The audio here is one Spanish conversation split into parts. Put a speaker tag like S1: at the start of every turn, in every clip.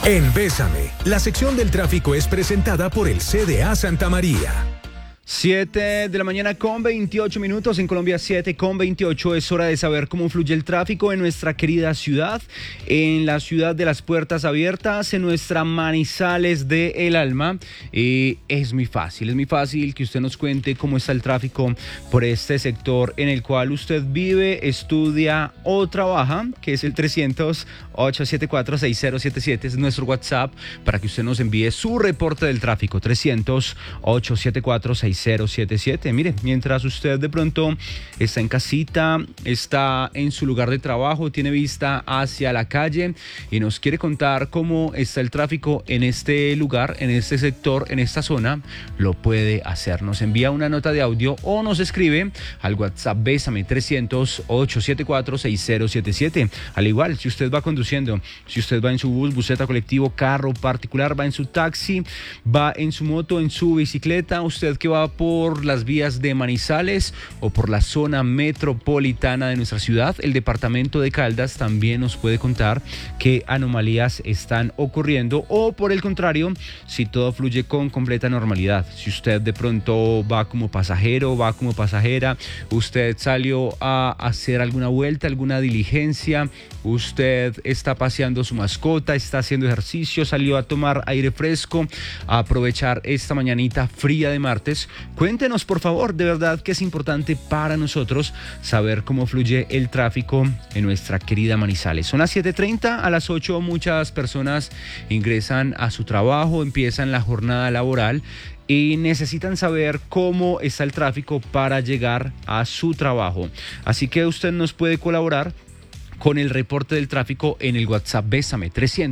S1: En Bésame, la sección del tráfico es presentada por el CDA Santa María.
S2: 7 de la mañana con 28 minutos, en Colombia 7 con 28, es hora de saber cómo fluye el tráfico en nuestra querida ciudad, en la ciudad de las puertas abiertas, en nuestra Manizales de El Alma. Es muy fácil que usted nos cuente cómo está el tráfico por este sector en el cual usted vive, estudia o trabaja, que es el 300-874-6077, es nuestro WhatsApp para que usted nos envíe su reporte del tráfico, 300-874-6077. Mire, mientras usted de pronto está en casita, está en su lugar de trabajo, tiene vista hacia la calle y nos quiere contar cómo está el tráfico en este lugar, en este sector, en esta zona, lo puede hacer. Nos envía una nota de audio o nos escribe al WhatsApp Bésame 300-874-6077. Al igual, si usted va conduciendo, si usted va en su bus, buseta, colectivo, carro particular, va en su taxi, va en su moto, en su bicicleta, usted que va por las vías de Manizales o por la zona metropolitana de nuestra ciudad, el departamento de Caldas también nos puede contar qué anomalías están ocurriendo, o por el contrario, si todo fluye con completa normalidad. Si usted de pronto va como pasajero, va como pasajera, usted salió a hacer alguna vuelta, alguna diligencia, usted está paseando su mascota, está haciendo ejercicio, salió a tomar aire fresco, a aprovechar esta mañanita fría de martes. Cuéntenos, por favor, de verdad que es importante para nosotros saber cómo fluye el tráfico en nuestra querida Manizales. Son las 7:30, a las 8 muchas personas ingresan a su trabajo, empiezan la jornada laboral y necesitan saber cómo está el tráfico para llegar a su trabajo. Así que usted nos puede colaborar con el reporte del tráfico en el WhatsApp Bésame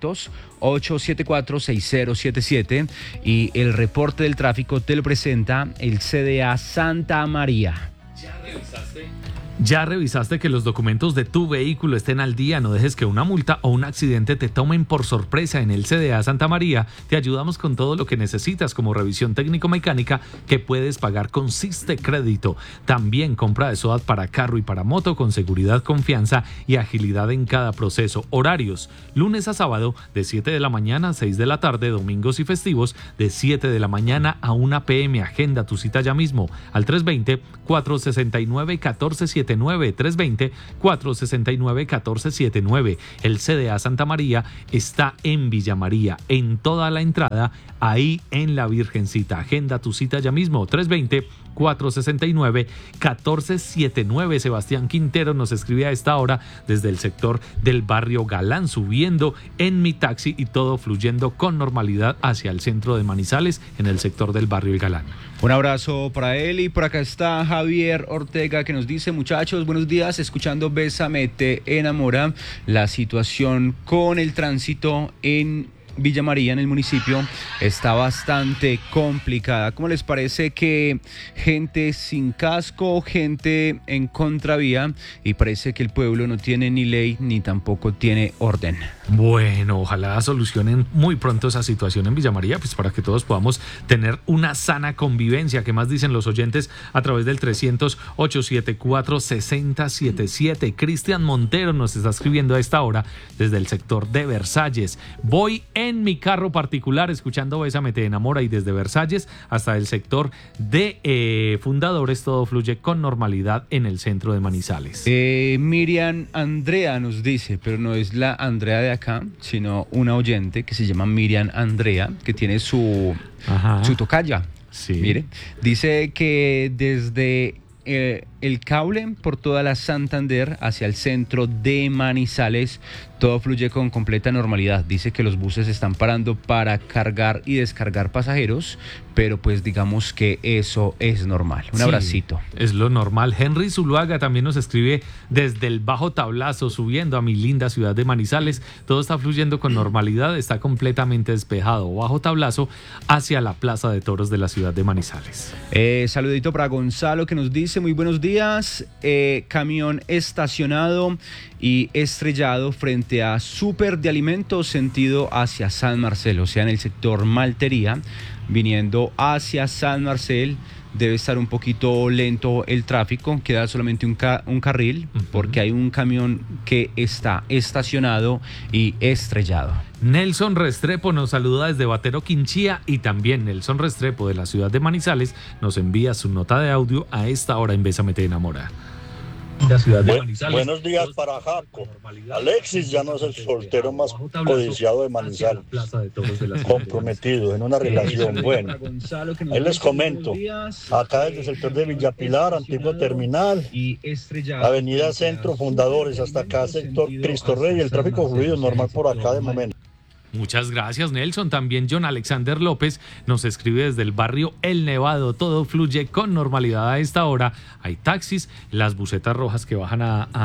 S2: 300-874-6077, y el reporte del tráfico te lo presenta el CDA Santa María.
S3: ¿Ya revisaste que los documentos de tu vehículo estén al día? No dejes que una multa o un accidente te tomen por sorpresa. En el CDA Santa María te ayudamos con todo lo que necesitas, como revisión técnico-mecánica que puedes pagar con Siste Crédito. También compra de SOAT para carro y para moto con seguridad, confianza y agilidad en cada proceso. Horarios: lunes a sábado de 7 de la mañana a 6 de la tarde, domingos y festivos de 7 de la mañana a 1 p.m. Agenda tu cita ya mismo al 320-469-1479. 320-469-1479. El CDA Santa María está en Villa María, en toda la entrada, ahí en la Virgencita. Agenda tu cita ya mismo, 320-469-1479. Sebastián Quintero nos escribe a esta hora desde el sector del barrio Galán, subiendo en mi taxi y todo fluyendo con normalidad hacia el centro de Manizales, en el sector del barrio El Galán.
S2: Un abrazo para él. Y por acá está Javier Ortega, que nos dice: muchachos, buenos días, escuchando Bésame te enamora. La situación con el tránsito en Villa María, en el municipio, está bastante complicada. ¿Cómo les parece que gente sin casco, gente en contravía, y parece que el pueblo no tiene ni ley ni tampoco tiene orden?
S3: Bueno, ojalá solucionen muy pronto esa situación en Villa María, pues para que todos podamos tener una sana convivencia. ¿Qué más dicen los oyentes a través del 300-874-6077? Cristian Montero nos está escribiendo a esta hora desde el sector de Versalles. Voy en mi carro particular escuchando Bésame te enamora, y desde Versalles hasta el sector de Fundadores todo fluye con normalidad en el centro de Manizales.
S2: Miriam Andrea nos dice, pero no es la Andrea de acá, sino una oyente que se llama Miriam Andrea, que tiene su tocaya.
S3: Sí.
S2: Mire, dice que desde el Caule por toda la Santander hacia el centro de Manizales todo fluye con completa normalidad. Dice que los buses están parando para cargar y descargar pasajeros, pero pues digamos que eso es normal. Un abracito.
S3: Es lo normal. Henry Zuluaga también nos escribe desde el Bajo Tablazo, subiendo a mi linda ciudad de Manizales. Todo está fluyendo con normalidad, está completamente despejado. Bajo Tablazo hacia la Plaza de Toros de la ciudad de Manizales.
S2: Saludito para Gonzalo, que nos dice: muy buenos días. Camión estacionado y estrellado frente a Super de Alimentos, sentido hacia San Marcelo, o sea, en el sector Maltería, viniendo hacia San Marcel. debe estar un poquito lento el tráfico, queda solamente un carril porque hay un camión que está estacionado y estrellado.
S3: Nelson Restrepo nos saluda desde Batero, Quinchía, y también Nelson Restrepo de la ciudad de Manizales nos envía su nota de audio a esta hora en Bésame Te Enamora.
S4: La ciudad de Manizales. Buenos días para Jaco. Alexis ya no es el soltero más codiciado de Manizales. Comprometido en una relación buena. Ahí les comento. Acá desde el sector de Villapilar, antiguo terminal, Avenida Centro, Fundadores, hasta acá sector Cristo Rey. El tráfico fluido normal por acá de momento.
S3: Muchas gracias, Nelson. También John Alexander López nos escribe desde el barrio El Nevado. Todo fluye con normalidad a esta hora. Hay taxis, las busetas rojas que bajan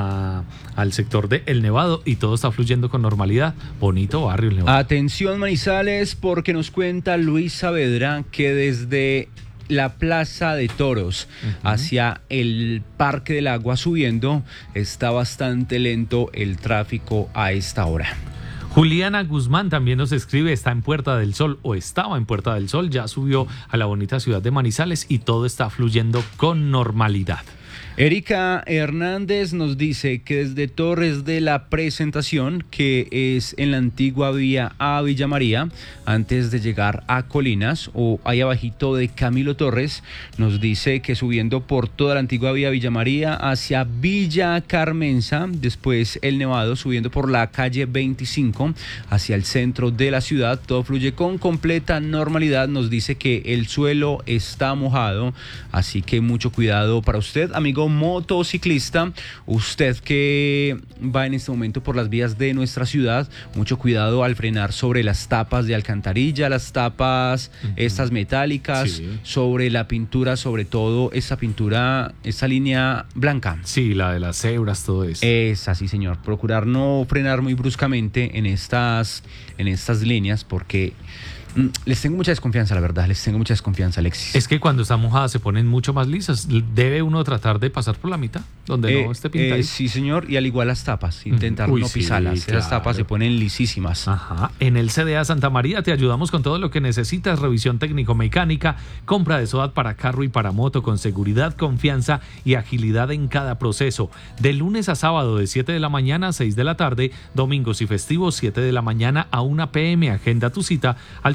S3: al sector de El Nevado y todo está fluyendo con normalidad. Bonito barrio El Nevado.
S2: Atención, Manizales, porque nos cuenta Luis Saavedra que desde la Plaza de Toros hacia el Parque del Agua subiendo está bastante lento el tráfico a esta hora.
S3: Juliana Guzmán también nos escribe, está en Puerta del Sol o estaba en Puerta del Sol, ya subió a la bonita ciudad de Manizales y todo está fluyendo con normalidad.
S2: Erika Hernández nos dice que desde Torres de la Presentación, que es en la antigua vía a Villa María, antes de llegar a Colinas, o ahí abajito de Camilo Torres, nos dice que subiendo por toda la antigua vía Villa María hacia Villa Carmenza, después El Nevado, subiendo por la calle 25 hacia el centro de la ciudad, todo fluye con completa normalidad. Nos dice que el suelo está mojado, así que mucho cuidado para usted, amigo motociclista, usted que va en este momento por las vías de nuestra ciudad, mucho cuidado al frenar sobre las tapas de alcantarilla, las tapas estas metálicas, sí, sobre la pintura, sobre todo esa pintura, esa línea blanca.
S3: Sí, la de las cebras, todo eso.
S2: Es así, señor. Procurar no frenar muy bruscamente en estas líneas porque les tengo mucha desconfianza, la verdad, les tengo mucha desconfianza, Alexis.
S3: Es que cuando están mojadas se ponen mucho más lisas. Debe uno tratar de pasar por la mitad, donde no esté pintadito.
S2: Sí, señor, y al igual las tapas, intentar no pisarlas. Sí, claro. Esas tapas se ponen lisísimas.
S3: Ajá. En el CDA Santa María te ayudamos con todo lo que necesitas, revisión técnico-mecánica, compra de SOAT para carro y para moto, con seguridad, confianza y agilidad en cada proceso. De lunes a sábado de 7 de la mañana a 6 de la tarde, domingos y festivos 7 de la mañana a 1 p.m. Agenda tu cita al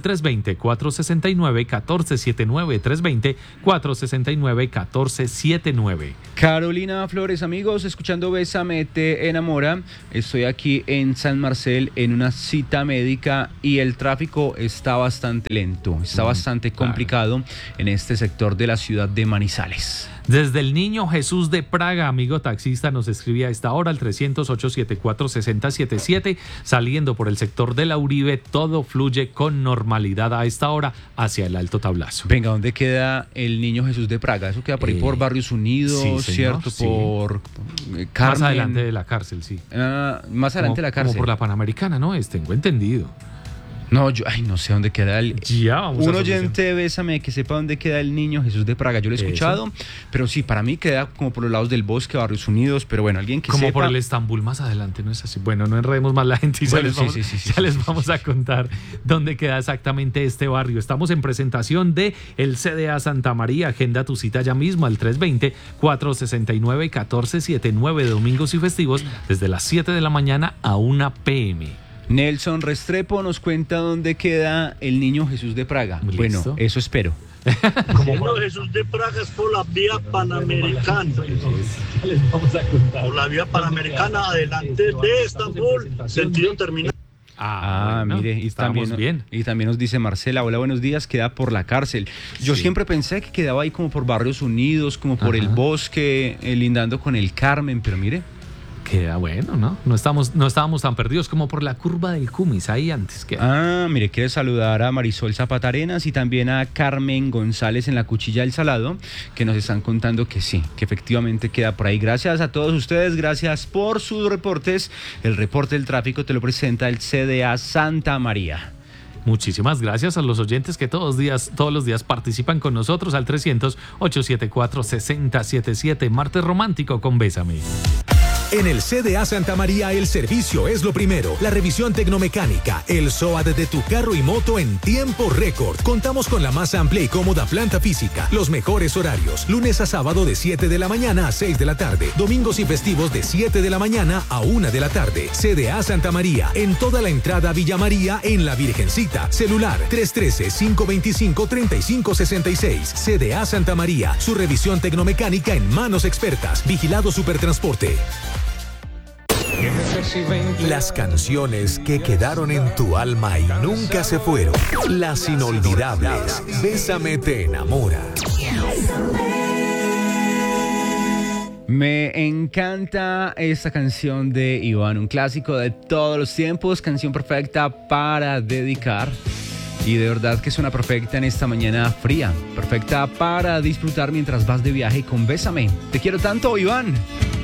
S3: 320-469-1479, 320-469-1479.
S2: Carolina Flores, amigos, escuchando Bésame Te Enamora. Estoy aquí en San Marcel en una cita médica y el tráfico está bastante lento, está bastante complicado en este sector de la ciudad de Manizales.
S3: Desde el Niño Jesús de Praga, amigo taxista, nos escribe a esta hora al 300-874-6077, saliendo por el sector de la Uribe, todo fluye con normalidad a esta hora hacia el Alto Tablazo.
S2: Venga, ¿dónde queda el Niño Jesús de Praga? Eso queda por ahí por Barrios Unidos, sí, señor, ¿cierto? Sí. Por Carmen.
S3: Más adelante de la cárcel, sí.
S2: Más adelante de la cárcel.
S3: Como por la Panamericana, ¿no? Tengo entendido.
S2: No, no sé dónde queda el...
S3: Ya, vamos
S2: un oyente de Bésame que sepa dónde queda el Niño Jesús de Praga. Yo lo he escuchado, pero sí, para mí queda como por los lados del Bosque, Barrios Unidos, pero bueno, alguien que
S3: como
S2: sepa...
S3: Como por el Estambul más adelante, ¿no es así? Bueno, no enredemos más la gente y
S2: bueno,
S3: ya les vamos a contar dónde queda exactamente este barrio. Estamos en presentación de el CDA Santa María. Agenda tu cita ya mismo al 320-469-1479, domingos y festivos desde las 7 de la mañana a 1 p.m.
S2: Nelson Restrepo nos cuenta dónde queda el Niño Jesús de Praga.
S3: ¿Listo?
S2: Bueno, eso espero.
S4: El Niño Jesús de Praga es por la vía Panamericana. Les vamos a contar. Por la vía Panamericana, adelante de Estambul, sentido terminal.
S3: Bueno,
S2: mire, y también nos dice Marcela, hola, buenos días, queda por la cárcel. Yo siempre pensé que quedaba ahí como por Barrios Unidos, como por el Bosque, lindando con el Carmen, pero mire.
S3: Queda bueno, ¿no? No estábamos tan perdidos como por la curva del Cumis, ahí antes.
S2: Mire, quiero saludar a Marisol Zapata Arenas y también a Carmen González en la Cuchilla del Salado, que nos están contando que sí, que efectivamente queda por ahí. Gracias a todos ustedes, gracias por sus reportes. El reporte del tráfico te lo presenta el CDA Santa María.
S3: Muchísimas gracias a los oyentes que todos los días participan con nosotros al 300-874-6077. Martes romántico con Bésame.
S1: En el CDA Santa María el servicio es lo primero. La revisión tecnomecánica, el SOAT de tu carro y moto en tiempo récord. Contamos con la más amplia y cómoda planta física. Los mejores horarios. Lunes a sábado de 7 de la mañana a 6 de la tarde. Domingos y festivos de 7 de la mañana a 1 de la tarde. CDA Santa María. En toda la entrada Villa María en La Virgencita. Celular 313-525-3566. CDA Santa María. Su revisión tecnomecánica en manos expertas. Vigilado Supertransporte. Las canciones que quedaron en tu alma y nunca se fueron. Las inolvidables. Bésame te enamora.
S2: Me encanta esta canción de Iván, un clásico de todos los tiempos, canción perfecta para dedicar. Y de verdad que suena perfecta en esta mañana fría, perfecta para disfrutar mientras vas de viaje con Bésame. Te quiero tanto, Iván.